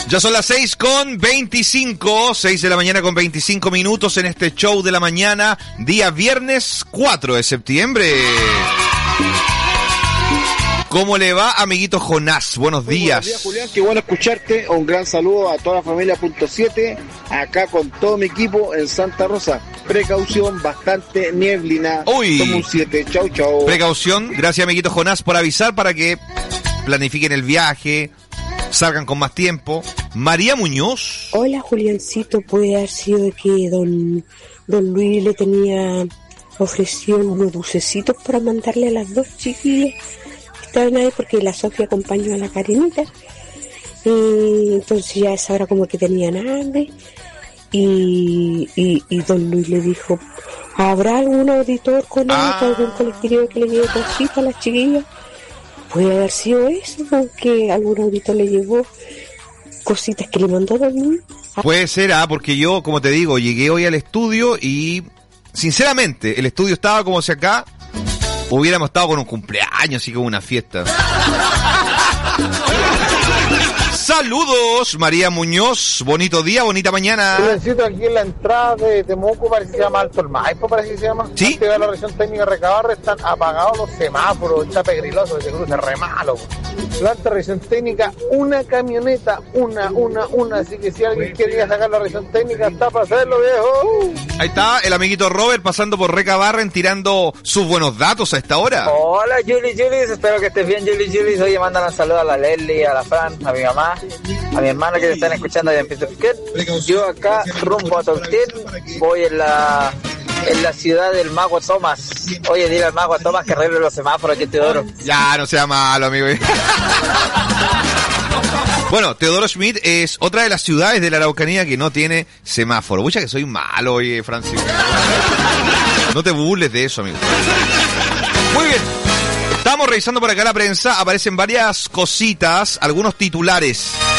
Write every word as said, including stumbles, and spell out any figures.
Ya son las seis con veinticinco, seis de la mañana con veinticinco minutos en este show de la mañana, día viernes cuatro de septiembre. ¿Cómo le va, amiguito Jonás? Buenos días. Buenos días, Julián. Qué bueno escucharte. Un gran saludo a toda la familia Punto siete, acá con todo mi equipo en Santa Rosa. Precaución, bastante nieblina. Uy. Como un siete. Chau, chau. Precaución. Gracias, amiguito Jonás, por avisar para que planifiquen el viaje, salgan con más tiempo. María Muñoz. Hola, Juliancito. Puede haber sido que don, don Luis le tenía ofrecido unos dulcecitos para mandarle a las dos chiquillas. Estaban ahí porque la Sofía acompañó a la Karenita. Y entonces ya a esa hora como que tenían hambre. Y, y, y don Luis le dijo, ¿habrá algún auditor con él, ah. algún colectivo que le lleve cositas a las chiquillas? Puede haber sido eso, porque algún auditor le llevó cositas que le mandó don Luis. Puede ser, ah, porque yo, como te digo, llegué hoy al estudio y, sinceramente, el estudio estaba como si acá hubiéramos estado con un cumpleaños, así como una fiesta. Saludos, María Muñoz. Bonito día, bonita mañana. Necesito aquí en la entrada de Temuco, parece que se llama Alto el Maipo, parece que se llama. Sí. Antes de la región técnica de Recabarre están apagados los semáforos, está pegriloso, ese cruce re malo. La alta región técnica, una camioneta, una, una, una. Así que si alguien quiere ir a sacar la región técnica, está para hacerlo, viejo. Ahí está el amiguito Robert pasando por Recabarren, tirando sus buenos datos a esta hora. Hola, Juli, Juli, espero que estés bien, Juli, Juli. Oye, mandan un saludo a la Leslie, a la Fran, a mi mamá, a mi hermano que te están escuchando allá en Pituquet. Yo acá rumbo a Toltien, voy en la en la ciudad del Mago Tomás. Oye, dile al Mago Tomás que arregle los semáforos aquí en Teodoro. Ya, no sea malo, amigo. Bueno, Teodoro Schmidt es otra de las ciudades de la Araucanía que no tiene semáforo. Pucha que soy malo, oye, Francisco. No te burles de eso, amigo. Muy bien. Estamos revisando por acá la prensa, aparecen varias cositas, algunos titulares.